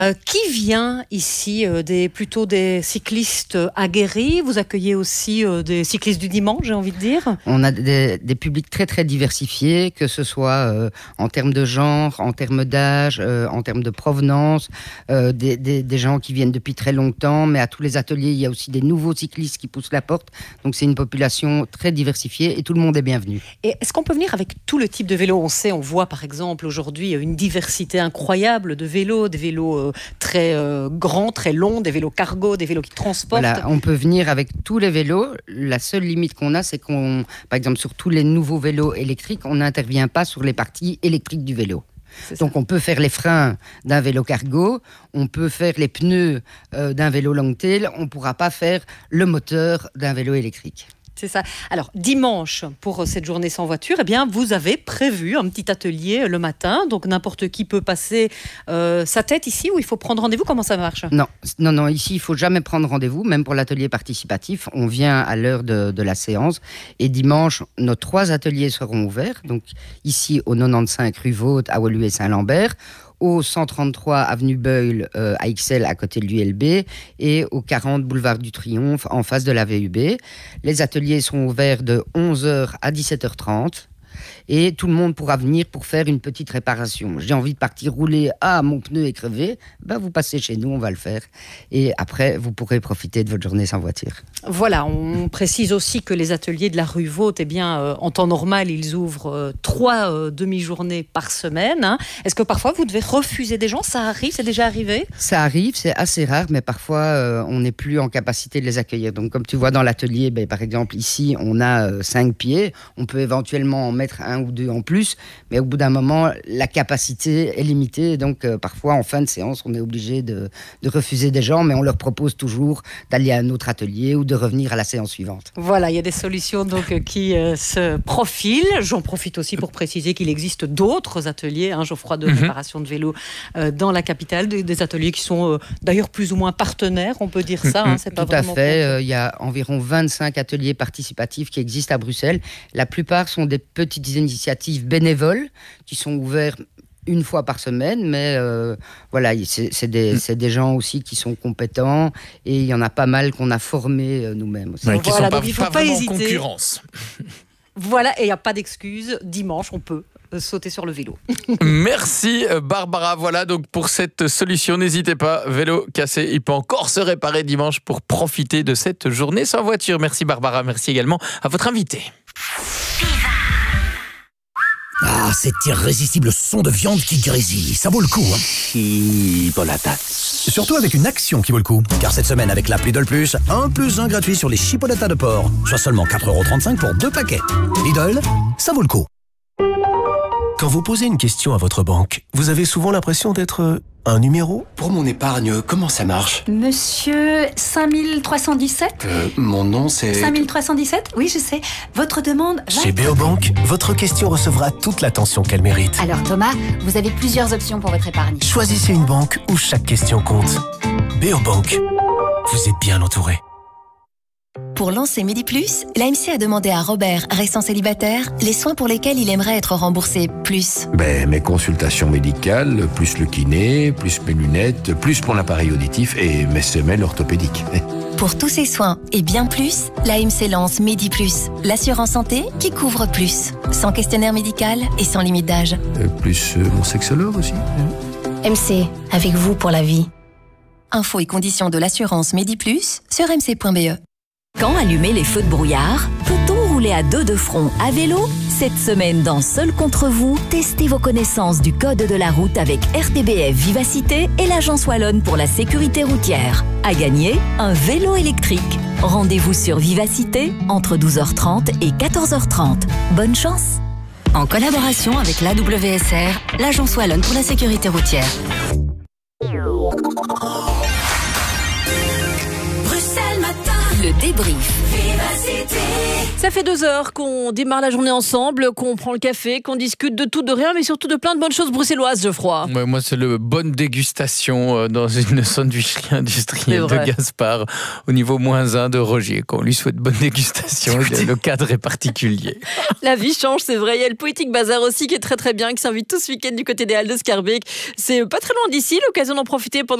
Qui vient ici plutôt des cyclistes aguerris? Vous accueillez aussi des cyclistes du dimanche, j'ai envie de dire. On a des publics très très diversifiés, que ce soit en termes de genre, en termes d'âge, en termes de provenance, des gens qui viennent depuis très longtemps, mais à tous les ateliers, il y a aussi des nouveaux cyclistes qui poussent la porte. Donc c'est une population très diversifiée et tout le monde est bienvenu. Et est-ce qu'on peut venir avec tout le type de vélo? On voit par exemple aujourd'hui une diversité incroyable de vélos, des vélos très grands, très longs, des vélos cargo, des vélos qui transportent. Voilà, on peut venir avec tous les vélos. La seule limite qu'on a, c'est par exemple, sur tous les nouveaux vélos électriques, on n'intervient pas sur les parties électriques du vélo. Donc on peut faire les freins d'un vélo cargo, on peut faire les pneus d'un vélo long-tail, on ne pourra pas faire le moteur d'un vélo électrique. C'est ça. Alors, dimanche, pour cette journée sans voiture, eh bien, vous avez prévu un petit atelier le matin. Donc, n'importe qui peut passer sa tête ici ou il faut prendre rendez-vous? Comment ça marche? Non. Ici, il ne faut jamais prendre rendez-vous. Même pour l'atelier participatif, on vient à l'heure de la séance. Et dimanche, nos 3 ateliers seront ouverts. Donc, ici, au 95 rue Vaude, à Woluwe et Saint-Lambert, au 133 avenue Beul à Ixelles, à côté de l'ULB, et au 40 boulevard du Triomphe, en face de la VUB. Les ateliers sont ouverts de 11h à 17h30. Et tout le monde pourra venir pour faire une petite réparation. J'ai envie de partir rouler, mon pneu est crevé, vous passez chez nous, on va le faire. Et après, vous pourrez profiter de votre journée sans voiture. Voilà, on précise aussi que les ateliers de la rue Vaude, en temps normal, ils ouvrent 3 demi-journées par semaine. Hein. Est-ce que parfois vous devez refuser des gens? Ça arrive, c'est déjà arrivé? Ça arrive, c'est assez rare, mais parfois on n'est plus en capacité de les accueillir. Donc comme tu vois dans l'atelier, par exemple ici, on a 5 pieds, on peut éventuellement en mettre 1 ou 2 en plus, mais au bout d'un moment, la capacité est limitée, donc parfois en fin de séance, on est obligé de refuser des gens, mais on leur propose toujours d'aller à un autre atelier ou de revenir à la séance suivante. Voilà, il y a des solutions donc qui se profilent. J'en profite aussi pour préciser qu'il existe d'autres ateliers, Geoffroy, de réparation de vélos dans la capitale, des ateliers qui sont d'ailleurs plus ou moins partenaires, on peut dire ça. C'est pas Tout à fait, il y a environ 25 ateliers participatifs qui existent à Bruxelles. La plupart sont des petites initiatives bénévoles qui sont ouvertes une fois par semaine, mais c'est des gens aussi qui sont compétents et il y en a pas mal qu'on a formés nous-mêmes aussi. Qui voilà, sont donc il ne faut pas hésiter. Concurrence. Voilà, et il n'y a pas d'excuse. Dimanche, on peut sauter sur le vélo. Merci Barbara. Voilà donc pour cette solution. N'hésitez pas, vélo cassé, il peut encore se réparer dimanche pour profiter de cette journée sans voiture. Merci Barbara, merci également à votre invité. Cet irrésistible son de viande qui grésille, ça vaut le coup. Chipolatas. Surtout avec une action qui vaut le coup. Car cette semaine, avec l'appli Lidl+, 1+1 gratuit sur les chipolatas de porc. Soit seulement 4,35 € pour 2 paquets. Lidl, ça vaut le coup. Quand vous posez une question à votre banque, vous avez souvent l'impression d'être un numéro? Pour mon épargne, comment ça marche? Monsieur 5317 Mon nom c'est... 5317? Oui, je sais. Votre demande... Chez Beobank, votre question recevra toute l'attention qu'elle mérite. Alors Thomas, vous avez plusieurs options pour votre épargne. Choisissez une banque où chaque question compte. Beobank, vous êtes bien entouré. Pour lancer Midi+, l'AMC a demandé à Robert, restant célibataire, les soins pour lesquels il aimerait être remboursé plus. Mes consultations médicales, plus le kiné, plus mes lunettes, plus mon appareil auditif et mes semelles orthopédiques. Pour tous ces soins et bien plus, l'AMC lance Midi+, l'assurance santé qui couvre plus. Sans questionnaire médical et sans limite d'âge. Plus mon sexologue aussi. MC, avec vous pour la vie. Infos et conditions de l'assurance Midi+ sur mc.be. Quand allumer les feux de brouillard? Peut-on rouler à 2 de front à vélo? Cette semaine, dans Seul contre vous, testez vos connaissances du code de la route avec RTBF Vivacité et l'Agence Wallonne pour la sécurité routière. À gagner, un vélo électrique. Rendez-vous sur Vivacité entre 12h30 et 14h30. Bonne chance! En collaboration avec l'AWSR, l'Agence Wallonne pour la sécurité routière. Le débrief. Ça fait 2 heures qu'on démarre la journée ensemble, qu'on prend le café, qu'on discute de tout, de rien, mais surtout de plein de bonnes choses bruxelloises, Geoffroy. Ouais, moi, c'est le bonne dégustation dans une sandwicherie industrielle de Gaspard au niveau -1 de Roger. Qu'on lui souhaite bonne dégustation, le cadre est particulier. La vie change, c'est vrai. Il y a le Poétique Bazar aussi qui est très très bien, qui s'invite tout ce week-end du côté des Halles de Scarbeck. C'est pas très loin d'ici, l'occasion d'en profiter pendant